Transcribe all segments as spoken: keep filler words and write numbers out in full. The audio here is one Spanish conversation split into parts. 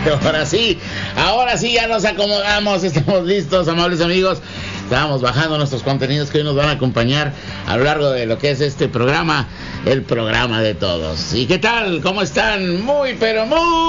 Ahora sí, ahora sí ya nos acomodamos, estamos listos, amables amigos. Estábamos bajando nuestros contenidos que hoy nos van a acompañar a lo largo de lo que es este programa, el programa de todos. ¿Y qué tal? ¿Cómo están? Muy, pero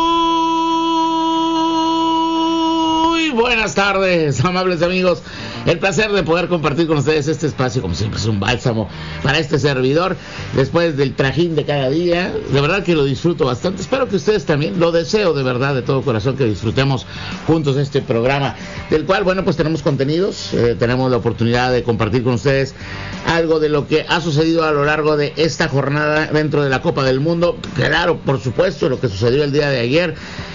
muy buenas tardes, amables amigos. El placer de poder compartir con ustedes este espacio, como siempre, es un bálsamo para este servidor, después del trajín de cada día. De verdad que lo disfruto bastante, espero que ustedes también, lo deseo de verdad, de todo corazón, que disfrutemos juntos este programa, del cual, bueno, pues tenemos contenidos, eh, tenemos la oportunidad de compartir con ustedes algo de lo que ha sucedido a lo largo de esta jornada dentro de la Copa del Mundo. Claro, por supuesto, lo que sucedió el día de ayer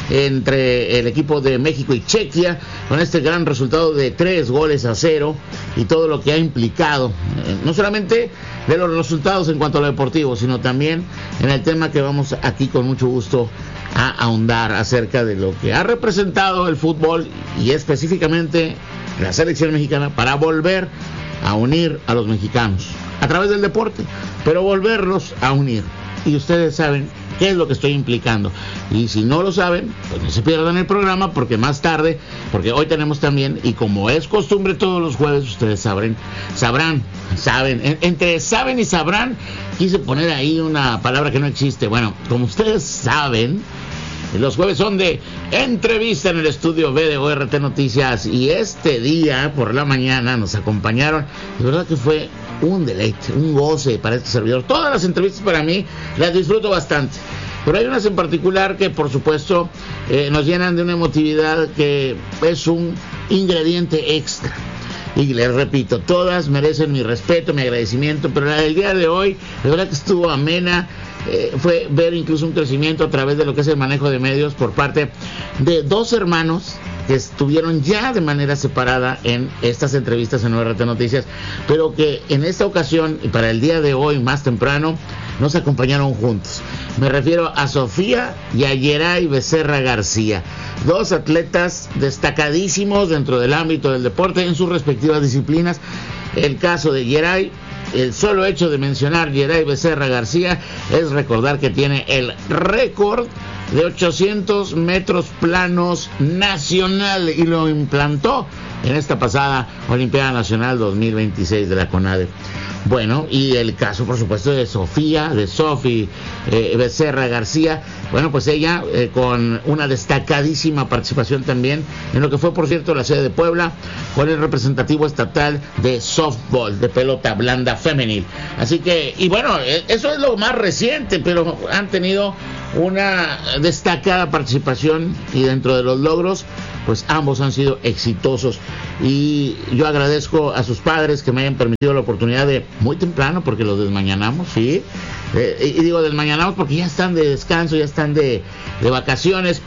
entre el equipo de México y Chequia, con este gran resultado de tres goles a cero, y todo lo que ha implicado, eh, no solamente de los resultados en cuanto a lo deportivo, sino también en el tema que vamos aquí con mucho gusto a ahondar acerca de lo que ha representado el fútbol y específicamente la selección mexicana para volver a unir a los mexicanos a través del deporte, pero volverlos a unir. Y ustedes saben qué es lo que estoy implicando, y si no lo saben, pues no se pierdan el programa, porque más tarde, porque hoy tenemos también, y como es costumbre todos los jueves, ustedes sabrán, sabrán, saben, en, entre saben y sabrán, quise poner ahí una palabra que no existe. Bueno, como ustedes saben, los jueves son de entrevista en el estudio B de O R T Noticias, y este día por la mañana nos acompañaron. De verdad que fue un deleite, un goce para este servidor. Todas las entrevistas para mí las disfruto bastante, pero hay unas en particular que por supuesto eh, nos llenan de una emotividad que es un ingrediente extra. Y les repito, todas merecen mi respeto, mi agradecimiento, pero la del día de hoy, de verdad que estuvo amena. Eh, fue ver incluso un crecimiento a través de lo que es el manejo de medios por parte de dos hermanos que estuvieron ya de manera separada en estas entrevistas en O R T Noticias, pero que en esta ocasión y para el día de hoy más temprano nos acompañaron juntos. Me refiero a Sofía y a Yeray Becerra García, dos atletas destacadísimos dentro del ámbito del deporte en sus respectivas disciplinas. El caso de Yeray, el solo hecho de mencionar Yeray Becerra García es recordar que tiene el récord de ochocientos metros planos nacional, y lo implantó en esta pasada Olimpiada Nacional dos mil veintiséis de la CONADE. Bueno, y el caso por supuesto de Sofía, de Sofi eh, Becerra García, bueno, pues ella eh, con una destacadísima participación también en lo que fue por cierto la sede de Puebla, con el representativo estatal de softball, de pelota blanda femenil. Así que, y bueno, eso es lo más reciente, pero han tenido una destacada participación, y dentro de los logros, pues ambos han sido exitosos, y yo agradezco a sus padres que me hayan permitido la oportunidad de, muy temprano, porque los desmañanamos, sí, eh, y digo desmañanamos porque ya están de descanso, ya están de, de vacaciones,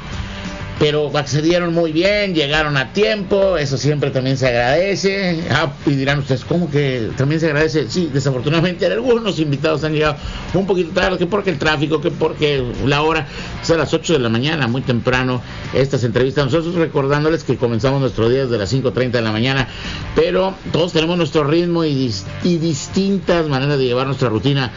pero accedieron muy bien, llegaron a tiempo, eso siempre también se agradece. Ah, y dirán ustedes, ¿cómo que también se agradece? Sí, desafortunadamente algunos invitados han llegado un poquito tarde, que porque el tráfico, que porque la hora, es a las ocho de la mañana, muy temprano estas entrevistas. Nosotros recordándoles que comenzamos nuestro día desde las cinco treinta de la mañana, pero todos tenemos nuestro ritmo y, dis- y distintas maneras de llevar nuestra rutina